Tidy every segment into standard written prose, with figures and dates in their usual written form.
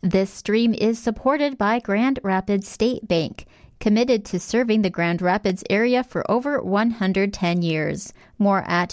This stream is supported by Grand Rapids State Bank, committed to serving the Grand Rapids area for over 110 years. More at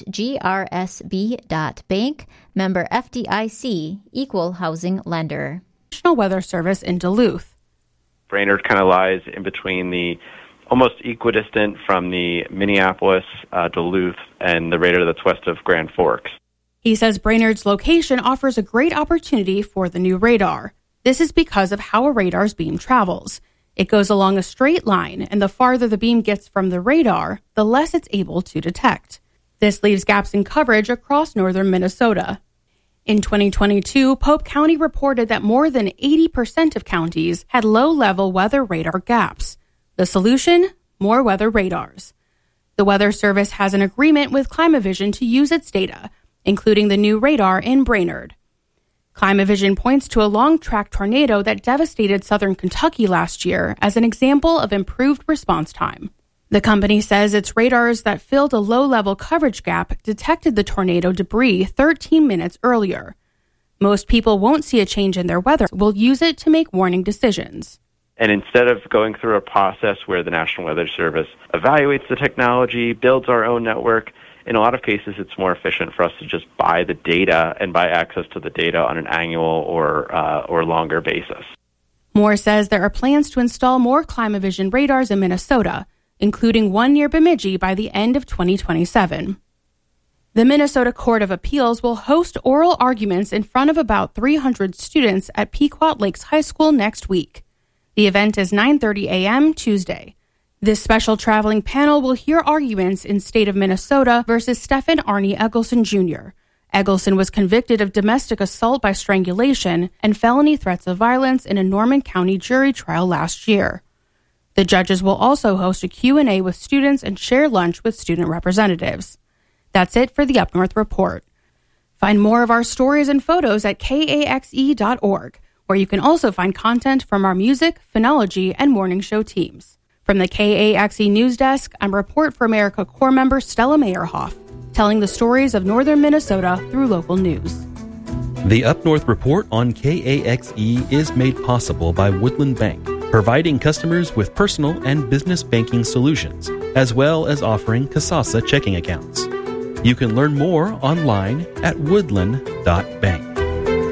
grsb.bank, member FDIC, equal housing lender. National Weather Service in Duluth. Brainerd kind of lies in between the almost equidistant from the Minneapolis, Duluth, and the radar that's west of Grand Forks. He says Brainerd's location offers a great opportunity for the new radar. This is because of how a radar's beam travels. It goes along a straight line, and the farther the beam gets from the radar, the less it's able to detect. This leaves gaps in coverage across northern Minnesota. In 2022, Pope County reported that more than 80% of counties had low-level weather radar gaps. The solution? More weather radars. The Weather Service has an agreement with Climavision to use its data, including the new radar in Brainerd. Climavision points to a long-track tornado that devastated southern Kentucky last year as an example of improved response time. The company says its radars that filled a low-level coverage gap detected the tornado debris 13 minutes earlier. Most people won't see a change in their weather, will use it to make warning decisions. And instead of going through a process where the National Weather Service evaluates the technology, builds our own network, in a lot of cases it's more efficient for us to just buy the data and buy access to the data on an annual or longer basis. Moore says there are plans to install more Climavision radars in Minnesota, including one near Bemidji by the end of 2027. The Minnesota Court of Appeals will host oral arguments in front of about 300 students at Pequot Lakes High School next week. The event is 9:30 a.m. Tuesday. This special traveling panel will hear arguments in state of Minnesota versus Stephen Arnie Eggleston Jr. Eggleston was convicted of domestic assault by strangulation and felony threats of violence in a Norman County jury trial last year. The judges will also host a Q&A with students and share lunch with student representatives. That's it for the Up North Report. Find more of our stories and photos at kaxe.org, where you can also find content from our music, phonology, and morning show teams. From the KAXE News Desk, I'm Report for America Corps member Stella Meyerhoff, telling the stories of northern Minnesota through local news. The Up North Report on KAXE is made possible by Woodland Bank, providing customers with personal and business banking solutions, as well as offering Kasasa checking accounts. You can learn more online at woodland.bank.